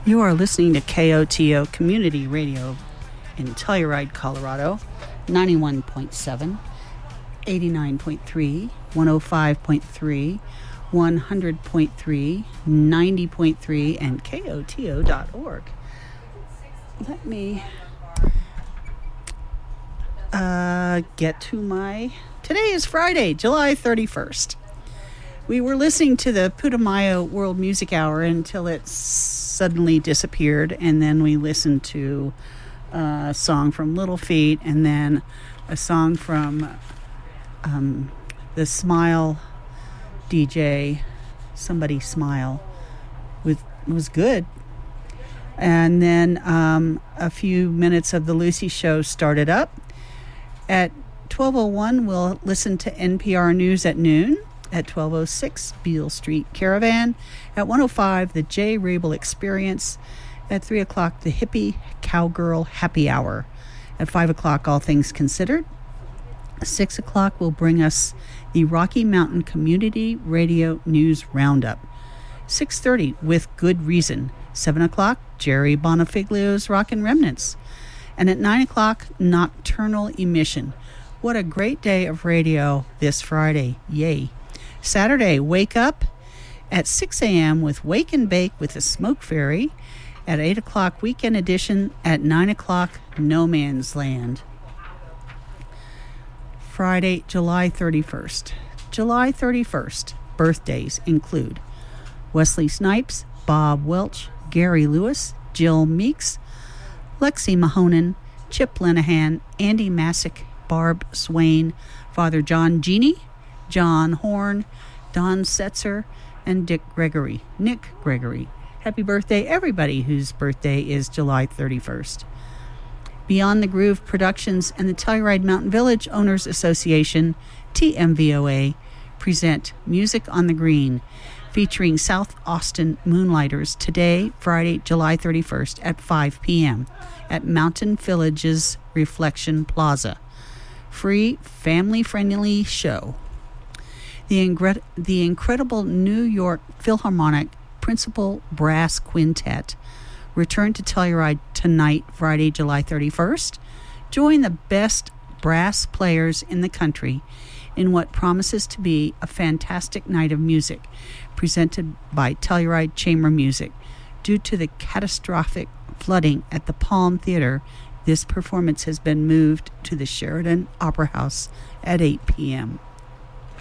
You are listening to KOTO Community Radio in Telluride, Colorado, 91.7, 89.3, 105.3, 100.3, 90.3, and KOTO.org. Let me get to my... Today is Friday, July 31st. We were listening to the Putumayo World Music Hour until it suddenly disappeared, and then we listened to a song from Little Feat, and then a song from the Smile DJ, Somebody Smile, was good. And then a few minutes of the Lucy Show started up. At 12:01, we'll listen to NPR News at noon. At 12:06, Beale Street Caravan. At 1:05, the Jay Rabel Experience. At 3 o'clock, the Hippie Cowgirl Happy Hour. At 5 o'clock, All Things Considered. 6 o'clock will bring us the Rocky Mountain Community Radio News Roundup. 6:30, With Good Reason. 7 o'clock, Jerry Bonifiglio's Rockin' Remnants. And at 9 o'clock, Nocturnal Emission. What a great day of radio this Friday. Yay. Saturday, Wake Up at 6 a.m. with Wake and Bake with the Smoke Fairy. At 8 o'clock, Weekend Edition. At 9 o'clock, No Man's Land. Friday, July 31st. July 31st, birthdays include Wesley Snipes, Bob Welch, Gary Lewis, Jill Meeks, Lexi Mahonen, Chip Lenahan, Andy Masick, Barb Swain, Father John Genie, John Horn, Don Setzer, and Nick Gregory. Happy birthday, everybody whose birthday is July 31st. Beyond the Groove Productions and the Telluride Mountain Village Owners Association, TMVOA, present Music on the Green, featuring South Austin Moonlighters today, Friday, July 31st at 5 p.m. at Mountain Village's Reflection Plaza. Free, family-friendly show. The incredible New York Philharmonic Principal Brass Quintet return to Telluride tonight, Friday, July 31st. Join the best brass players in the country in what promises to be a fantastic night of music presented by Telluride Chamber Music. Due to the catastrophic flooding at the Palm Theater, this performance has been moved to the Sheridan Opera House at 8 p.m.